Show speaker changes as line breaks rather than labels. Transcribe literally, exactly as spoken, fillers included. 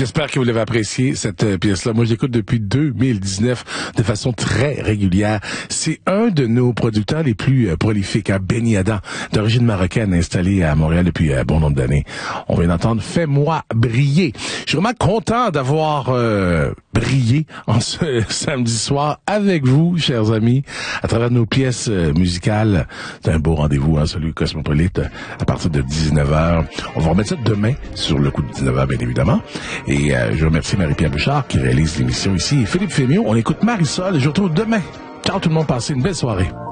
J'espère que vous l'avez apprécié, cette euh, pièce-là. Moi, j'écoute depuis deux mille dix-neuf de façon très régulière. C'est un de nos producteurs les plus euh, prolifiques, hein, Benny Adam, d'origine marocaine, installé à Montréal depuis un euh, bon nombre d'années. On vient d'entendre « Fais-moi briller ». Je suis vraiment content d'avoir euh, brillé en ce samedi soir avec vous, chers amis, à travers nos pièces euh, musicales. C'est un beau rendez-vous, hein, celui Cosmopolite, à partir de dix-neuf heures. On va remettre ça demain, sur le coup de dix-neuf heures, bien évidemment. Et euh, je remercie Marie-Pierre Bouchard qui réalise l'émission ici. Et Philippe Fémion, on écoute Marisol et je vous retrouve demain. Ciao tout le monde, passez une belle soirée.